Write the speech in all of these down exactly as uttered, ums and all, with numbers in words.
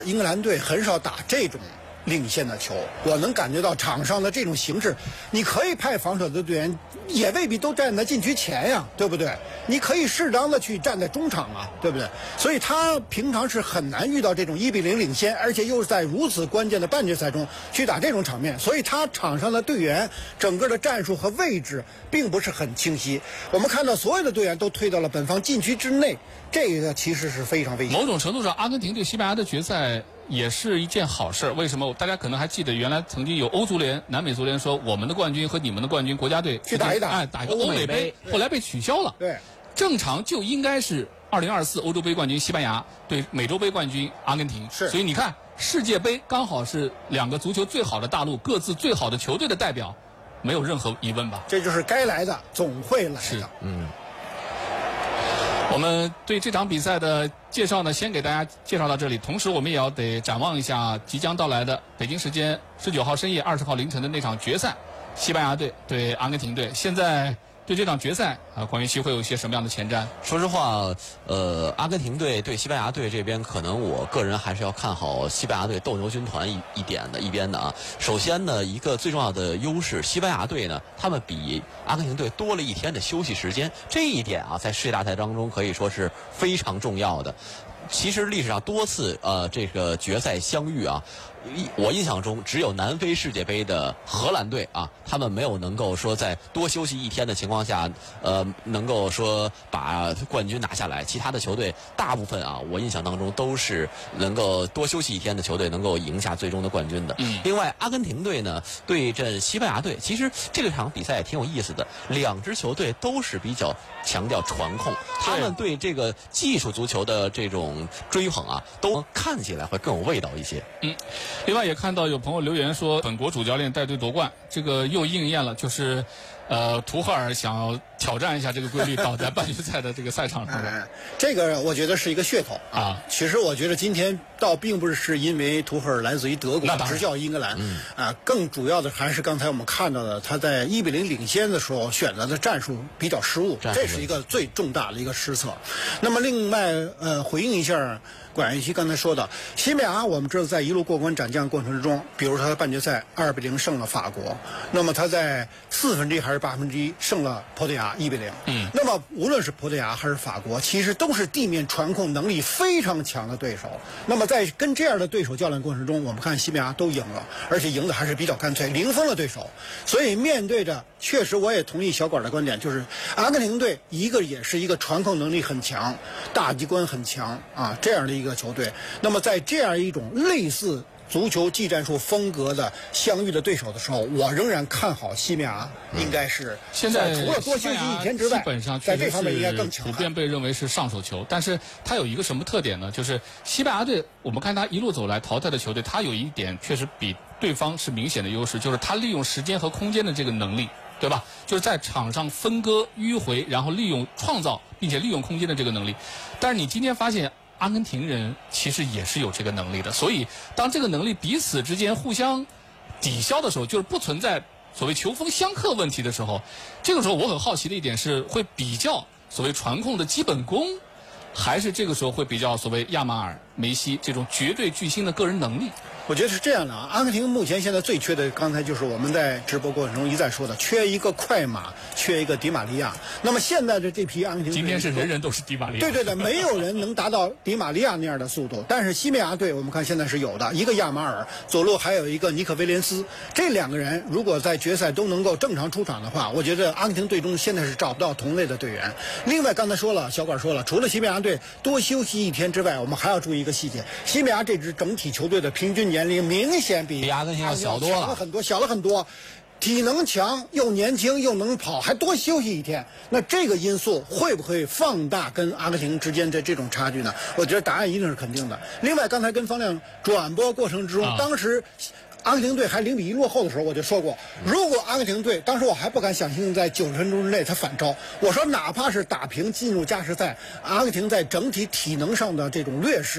英格兰队很少打这种领先的球，我能感觉到场上的这种形势，你可以派防守的队员，也未必都站在禁区前呀，对不对？你可以适当的去站在中场啊，对不对？所以他平常是很难遇到这种一比零领先，而且又是在如此关键的半决赛中去打这种场面，所以他场上的队员整个的战术和位置并不是很清晰。我们看到所有的队员都退到了本方禁区之内，这个其实是非常危险。 某种程度上，阿根廷对西班牙的决赛也是一件好事。为什么？大家可能还记得，原来曾经有欧足联、南美足联说，我们的冠军和你们的冠军国家队去打一打， 哎，打一个欧美杯，后来被取消了。 对， 正常就应该是二零二四欧洲杯冠军西班牙对美洲杯冠军阿根廷。 是， 所以你看，世界杯刚好是两个足球最好的大陆各自最好的球队的代表，没有任何疑问吧？ 这就是该来的总会来的。 是， 嗯。 我们对这场比赛的介绍呢，先给大家介绍到这里。同时，我们也要得展望一下即将到来的北京时间十九号深夜、二十号凌晨的那场决赛，西班牙队对阿根廷队。现在对这场决赛啊，关于西会有一些什么样的前瞻？ 说实话，呃，阿根廷队对西班牙队这边，可能我个人还是要看好西班牙队斗牛军团一一点的一边的啊。首先呢，一个最重要的优势，西班牙队呢，他们比阿根廷队多了一天的休息时间，这一点啊，在世界大赛当中可以说是非常重要的。其实历史上多次呃这个决赛相遇啊，我印象中只有南非世界杯的荷兰队啊，他们没有能够说在多休息一天的情况下，呃，能够说把冠军拿下来。其他的球队大部分啊，我印象当中都是能够多休息一天的球队能够赢下最终的冠军的。 嗯。 另外，阿根廷队呢对阵西班牙队，其实这个场比赛也挺有意思的。两支球队都是比较强调传控，他们对这个技术足球的这种追捧啊，都看起来会更有味道一些。 嗯。另外也看到有朋友留言说，本国主教练带队夺冠，这个又应验了，就是呃，图赫尔想要挑战一下这个规律，倒在半决赛的这个赛场上。 哎，这个我觉得是一个噱头啊。 其实我觉得今天倒并不是因为图赫尔来自于德国，执教英格兰， 嗯、 啊，更主要的还是刚才我们看到的，他在一比零领先的时候选择的战术比较失误，这是一个最重大的一个失策。那么另外，呃，回应一下管云熙刚才说的，西班牙我们知道在一路过关斩将过程之中，比如说他半决赛二比零胜了法国，那么他在四分之一还是八分之一胜了葡萄牙一比零。 嗯， 那么无论是葡萄牙还是法国，其实都是地面传控能力非常强的对手。那么在跟这样的对手较量过程中，我们看西班牙都赢了，而且赢的还是比较干脆，零封了对手。所以面对着，确实我也同意小管的观点，就是阿根廷队一个也是一个传控能力很强、大局观很强啊这样的一个球队。那么在这样一种类似足球技战术风格的相遇的对手的时候，我仍然看好西班牙应该是现在除了多休息一天之外， 基本上在这方面应该更强。 普遍被认为是上手球，但是它有一个什么特点呢？就是西班牙队，我们看他一路走来淘汰的球队，他有一点确实比对方是明显的优势，就是他利用时间和空间的这个能力，对吧？就是在场上分割迂回，然后利用创造并且利用空间的这个能力。但是你今天发现，阿根廷人其实也是有这个能力的，所以当这个能力彼此之间互相抵消的时候，就是不存在所谓球风相克问题的时候，这个时候我很好奇的一点是，会比较所谓传控的基本功，还是这个时候会比较所谓亚马尔、梅西这种绝对巨星的个人能力？ 我觉得是这样的啊，阿根廷目前现在最缺的，刚才就是我们在直播过程中一再说的，缺一个快马，缺一个迪玛利亚。那么现在的这批阿根廷队， 今天是人人都是迪玛利亚。 对对对，没有人能达到迪玛利亚那样的速度。但是西班牙队，我们看现在是有的，一个亚马尔，左路还有一个尼克威廉斯，这两个人如果在决赛都能够正常出场的话，我觉得阿根廷队中现在是找不到同类的队员。另外刚才说了，小管说了，除了西班牙队多休息一天之外，我们还要注意一个细节，西班牙这支整体球队的平均年龄明显比阿根廷要小多了， 小了很多，小了很多。体能强，又年轻又能跑，还多休息一天，那这个因素会不会放大跟阿根廷之间的这种差距呢？我觉得答案一定是肯定的。另外，刚才跟方亮转播过程之中， 啊、 当时阿根廷队还零比一落后的时候，我就说过，如果阿根廷队当时我还不敢想象在九十分钟之内他反超，我说哪怕是打平进入加时赛，阿根廷在整体体能上的这种劣势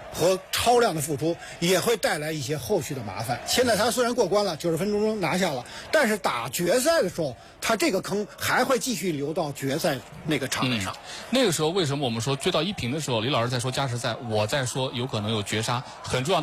和超量的付出，也会带来一些后续的麻烦。现在他虽然过关了，九十分钟中拿下了，但是打决赛的时候，他这个坑还会继续流到决赛那个场面上。 嗯、那个时候为什么我们说追到一平的时候，李老师在说加时赛，我在说有可能有绝杀，很重要的。